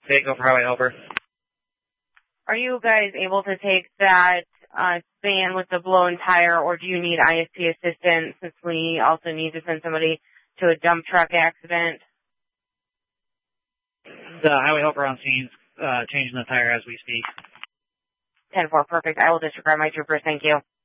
Okay, go for highway helper. Are you guys able to take that van with the blown tire, or do you need ISP assistance since we also need to send somebody to a dump truck accident? The highway helper on scene, changing the tire as we speak. 10-4, perfect. I will disregard my troopers. Thank you.